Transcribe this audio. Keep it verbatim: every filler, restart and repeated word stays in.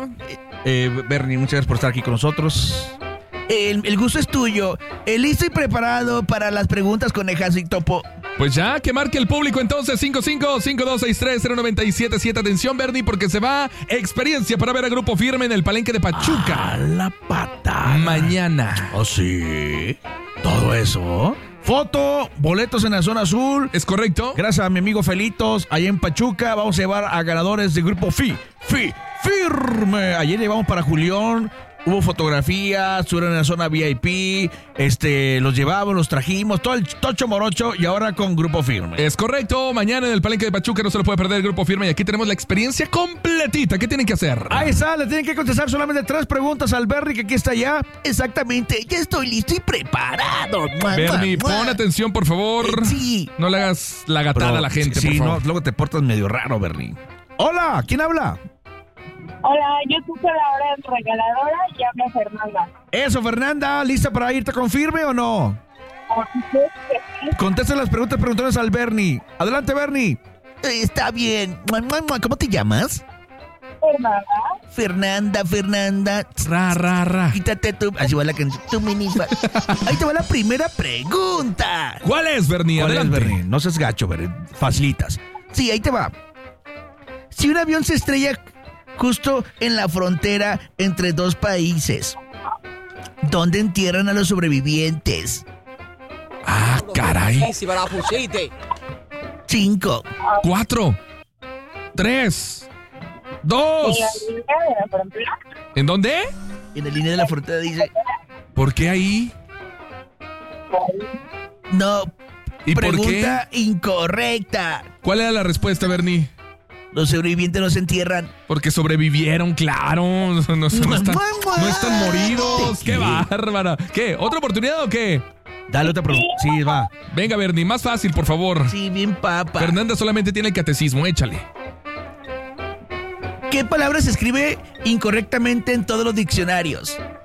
Topo. Eh, Bernie, muchas gracias por estar aquí con nosotros. El, el gusto es tuyo. Eh, listo y preparado para las preguntas, conejas y Topo. Pues ya, que marque el público entonces cinco cinco cinco dos seis tres cero nueve siete siete. Atención, Bernie, porque se va experiencia para ver a Grupo Firme en el Palenque de Pachuca. A la patada. Mañana. ¿Oh, sí? ¿Todo eso? Foto, boletos en la zona azul. ¿Es correcto? Gracias a mi amigo Felitos, allá en Pachuca. Vamos a llevar a ganadores de Grupo Fi. Fi, Firme. Ayer llevamos para Julián. Hubo fotografías, estuvieron en la zona V I P, este, los llevamos, los trajimos, todo el tocho morocho y ahora con Grupo Firme. Es correcto, mañana en el Palenque de Pachuca no se lo puede perder el Grupo Firme y aquí tenemos la experiencia completita. ¿Qué tienen que hacer? Ahí está, le tienen que contestar solamente tres preguntas al Bernie que aquí está ya. Exactamente, ya estoy listo y preparado. Bernie, pon atención, por favor. Eh, sí. No le hagas la gatada Pero, a la gente, sí, por favor. no, luego te portas medio raro, Bernie. Hola, ¿quién habla? Hola, yo soy la hora regaladora y habla Fernanda. Eso, Fernanda, ¿lista para irte con Firme o no? Por supuesto que sí. Contesta las preguntas preguntones al Bernie. Adelante, Bernie. Eh, Está bien. ¿Cómo te llamas? Fernanda. Fernanda, Fernanda. Ra, ra, ra. Quítate tu... Así va la canción. Tu mini... Ahí te va la primera pregunta. ¿Cuál es, Bernie? ¿Cuál es, Adelante. Bernie? No seas gacho, Bernie. Facilitas. Sí, ahí te va. Si un avión se estrella justo en la frontera entre dos países, ¿dónde entierran a los sobrevivientes? Ah, caray. Cinco. Cuatro. Tres. Dos. ¿En la línea de la frontera? ¿En dónde? En la línea de la frontera dice... ¿Por qué ahí? No. ¿Y por Pregunta incorrecta. ¿Cuál era la respuesta, Bernie? Los sobrevivientes no se entierran. Porque sobrevivieron, claro. No, no, no están, no están moridos. ¡Qué bárbara! ¿Qué? ¿Otra oportunidad o qué? Dale otra pregunta. Sí, va. Venga, Bernie, más fácil, por favor. Sí, bien papa. Fernanda solamente tiene el catecismo, échale. ¿Qué palabra se escribe incorrectamente en todos los diccionarios?